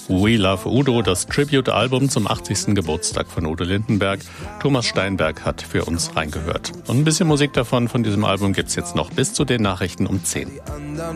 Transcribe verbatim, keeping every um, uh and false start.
We Love Udo, das Tribute-Album zum achtzigsten Geburtstag von Udo Lindenberg. Thomas Steinberg hat für uns reingehört. Und ein bisschen Musik davon, von diesem Album gibt's jetzt noch bis zu den Nachrichten um zehn.